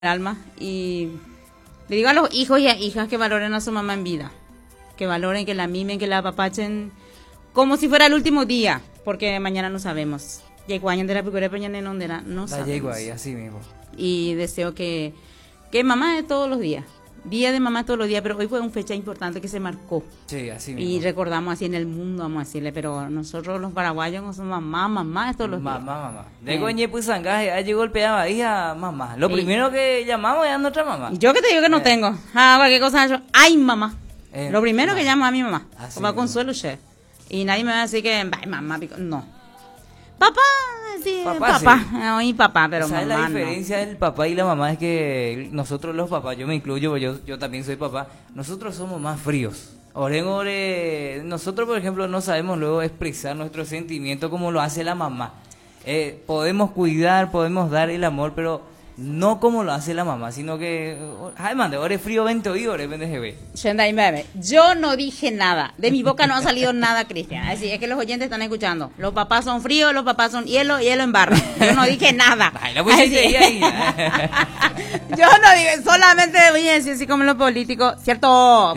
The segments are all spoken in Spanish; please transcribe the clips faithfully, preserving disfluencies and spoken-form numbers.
alma y le digo a los hijos y a hijas que valoren a su mamá en vida, que valoren, que la mimen, que la apapachen como si fuera el último día, porque mañana no sabemos. No sabemos. Ahí, así mismo. Y deseo que, que mamá de todos los días, día de mamá todos los días, pero hoy fue una fecha importante que se marcó. Sí, así mismo. Y recordamos así en el mundo, vamos a decirle, pero nosotros los paraguayos no somos mamá, mamá de todos los días. Mamá, mamá. De Goñé Pusangaje, allí golpeaba hija, mamá. Lo sí. Primero que llamamos es a nuestra mamá. Yo que te digo que no eh. tengo. Ah, cualquier cosa, yo, ay mamá. Eh, Lo primero mamá. Que llamo a mi mamá, así como consuelo usted. Y nadie me va a decir que, ay mamá, no. Papá, sí, papá, papá. Sí. No, y papá, pero ¿sabes mamá la diferencia no. del papá y la mamá? Es que nosotros los papás, yo me incluyo, yo, yo también soy papá, nosotros somos más fríos. Oren, ore, nosotros, por ejemplo, no sabemos luego expresar nuestros sentimientos como lo hace la mamá. Eh, podemos cuidar, podemos dar el amor, pero no como lo hace la mamá, sino que, ay, mande, ore frío, vente hoy, ore, vente jebe. Yo no dije nada, de mi boca no ha salido nada, Cristian. Así es que los oyentes están escuchando. Los papás son fríos, los papás son hielo, hielo en barra. Yo no dije nada. Ay, la ahí, ahí. Yo no dije, solamente voy a decir así como los políticos, ¿cierto?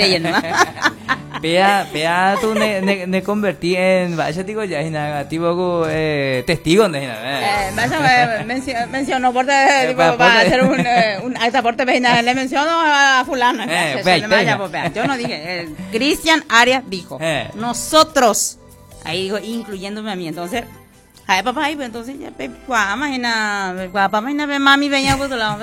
Vea, vea, tú ne, ne, ne convertí en, vaya, digo, ya, tipo, eh, testigo, ¿no? Eh, vaya, mencionó, mencionó por de, tipo, para hacer un, eh, un aporte vecinal, le menciono a fulano. Eh, se, se vaya, pues, yo no dije, eh, Cristian Arias dijo, eh. nosotros, ahí digo, incluyéndome a mí, entonces, ay, papá, ahí, pues, entonces, ya, papá, imagina, papá, imagina, mami, venía, pues, la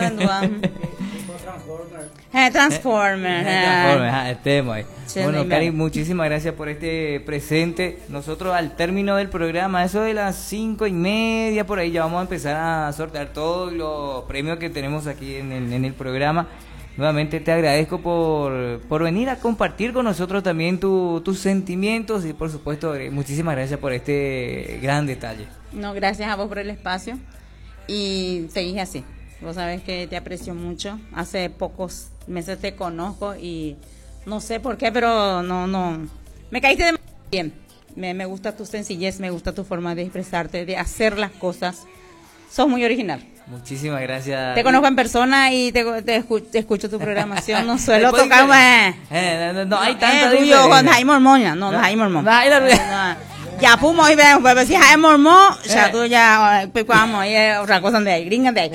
Eh, Transformer. Eh, Transformer, ah, estemos ahí. Sí, bueno, Cari, muchísimas gracias por este presente. Nosotros al término del programa, eso de las cinco y media, por ahí ya vamos a empezar a sortear todos los premios que tenemos aquí en el, en el programa. Nuevamente te agradezco por, por venir a compartir con nosotros también tu, tus sentimientos y por supuesto muchísimas gracias por este gran detalle. No, gracias a vos por el espacio y seguís así. Vos sabés que te aprecio mucho. Hace pocos meses te conozco y no sé por qué, pero no, no. Me caíste de bien. Me, me gusta tu sencillez, me gusta tu forma de expresarte, de hacer las cosas. Sos muy original. Muchísimas gracias. Te conozco en persona y te, te, escucho, te escucho tu programación. No suelo tocar. Eh, eh, no, no hay tanta eh, yo con Jaime Mormoña. No, no, Jaime Mormón. Ya fumo y ven, pues si Jaime Mormón, ya tú ya, pues vamos, y otra cosa de ahí, gringa de ahí.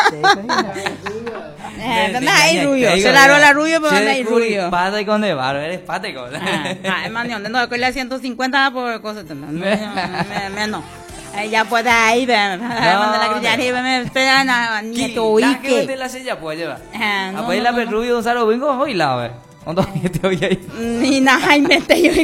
¿Dónde hay rubio? Se la rola rubio, pero ¿dónde hay rubio? Pata y con de barro, eres pático. Ah, es más, no, que le ciento cincuenta por cosas, menos. Ya puede ahí, ven, manda la cristiana y me esperan a nieto y que. ¿Qué la silla puede llevar? Apoya la perrubio, Gonzalo, vengo hoy la vez. ¿Dónde te oye ahí? Ni nada, Jaime, te yo.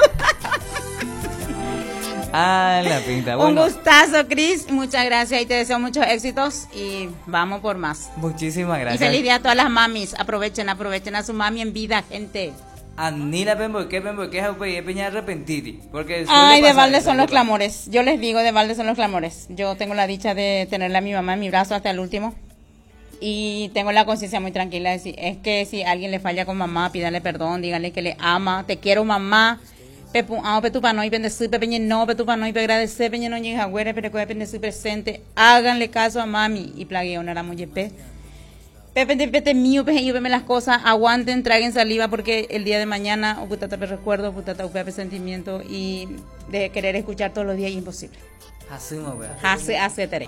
Ah, la pinta. Bueno. Un gustazo, Cris. Muchas gracias y te deseo muchos éxitos y vamos por más. Muchísimas gracias. Y feliz día a todas las mamis. Aprovechen, aprovechen a su mami en vida, gente. Anila Pembo, ¿qué Pembo? ¿Qué es Peña arrepentiti? Porque ay, de balde son los clamores. Yo les digo, de balde son los clamores. Yo tengo la dicha de tenerle a mi mamá en mi brazo hasta el último. Y tengo la conciencia muy tranquila de si, es que si alguien le falla con mamá, pídale perdón, díganle que le ama, te quiero mamá. Pepu, ah, petu pa no y bendecir, pepeñe no, petu pa no y agradecer, peñe no y jagüere, pero que bendecir presente. Háganle caso a mami y plagueo una la muyepe. Pepe de pete mío, peje yo veme las cosas, aguanten, traguen saliva porque el día de mañana, o putata me recuerdo, putata upe sentimiento y de querer escuchar todos los días es imposible. Así no vea. Hace, hace tere.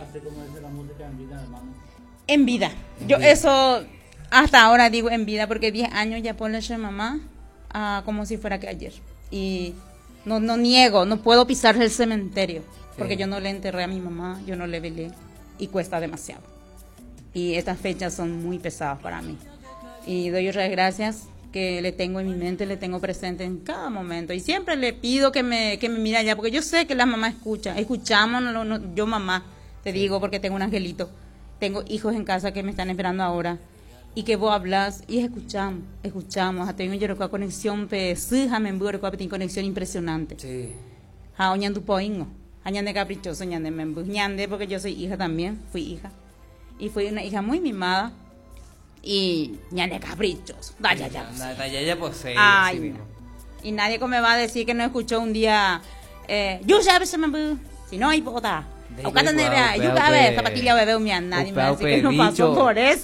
En vida. Yo eso hasta ahora digo en vida porque diez años ya ponle a mamá ah, como si fuera que ayer. Y no, no niego, no puedo pisar el cementerio porque sí. Yo no le enterré a mi mamá, yo no le velé y cuesta demasiado. Y estas fechas son muy pesadas para mí. Y doy otras gracias que le tengo en mi mente, le tengo presente en cada momento. Y siempre le pido que me, que me mire allá, porque yo sé que la mamá escucha. Escuchamos, no, no, yo mamá, te digo, porque tengo un angelito. Tengo hijos en casa que me están esperando ahora. Y que vos hablas y escuchamos, escuchamos. Hasta tengo yo conexión, sí, jamen, tengo conexión impresionante. Sí. Ja, oñan tu poingo. Añande caprichoso, ñande membu. Ñande, porque yo soy hija también, fui hija. Y fui una hija muy mimada. Y ñande caprichoso. Daya ya. Daya ya posee. Ay, sí, y nadie me va a decir que no escuchó un día. Eh, yo ya a veces membu. Si no hay boda. Acá tenés, yo cada vez zapatilla bebé un nadie me dice que no pasó por eso.